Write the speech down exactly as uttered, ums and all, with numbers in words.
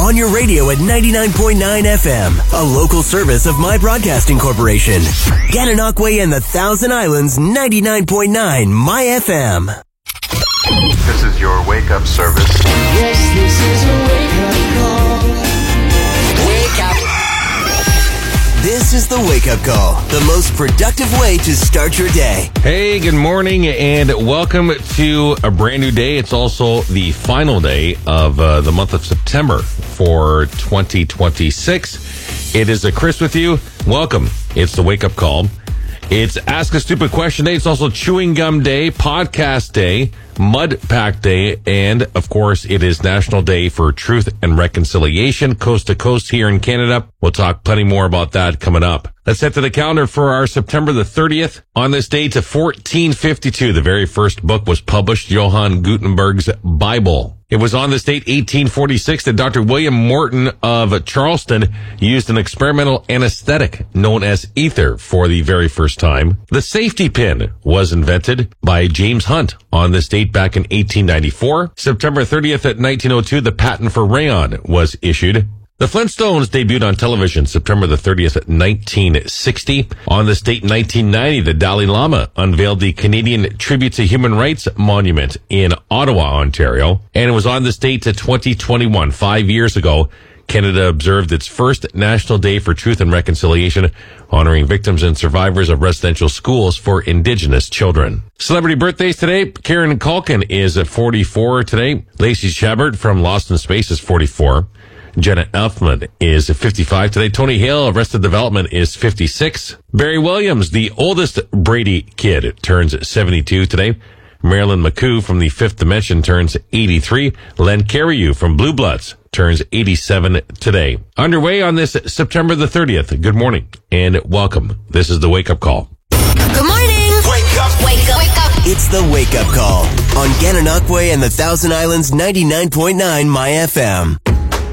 on your radio at ninety-nine point nine F M, a local service of My Broadcasting Corporation. Gananoque and the Thousand Islands, ninety-nine point nine My F M. This is your wake-up service. Yes, this is a wake-up call. Wake up. This is the Wake Up Call, the most productive way to start your day. Hey, good morning and welcome to a brand new day. It's also the final day of uh, the month of September for twenty twenty-six. It is a Chris with you. Welcome. It's the Wake Up Call. It's Ask a Stupid Question Day. It's also Chewing Gum Day, Podcast Day, Mud Pack Day, and, of course, it is National Day for Truth and Reconciliation, coast to coast here in Canada. We'll talk plenty more about that coming up. Let's head to the calendar for our September the thirtieth. On this date of fourteen fifty-two, the very first book was published, Johann Gutenberg's Bible. It was on this date, eighteen forty-six, that Doctor William Morton of Charleston used an experimental anesthetic known as ether for the very first time. The safety pin was invented by James Hunt on this date back in eighteen ninety-four. September thirtieth at nineteen oh two, the patent for rayon was issued. The Flintstones debuted on television September the thirtieth at nineteen sixty. On this date in nineteen ninety, the Dalai Lama unveiled the Canadian Tribute to Human Rights Monument in Ottawa, Ontario. And it was on this date to twenty twenty-one, five years ago, Canada observed its first National Day for Truth and Reconciliation, honoring victims and survivors of residential schools for Indigenous children. Celebrity birthdays today. Karen Culkin is at forty-four today. Lacey Chabert from Lost in Space is forty-four. Jenna Elfman is fifty-five today. Tony Hale of Arrested Development is fifty-six. Barry Williams, the oldest Brady kid, turns seventy-two today. Marilyn McCoo from The Fifth Dimension turns eighty-three. Len Cariou from Blue Bloods turns eighty-seven today. Underway on this September the thirtieth. Good morning and welcome. This is the Wake Up Call. Good morning. Wake up. Wake up. Wake up. It's the Wake Up Call on Gananoque and the Thousand Islands, ninety-nine point nine My F M.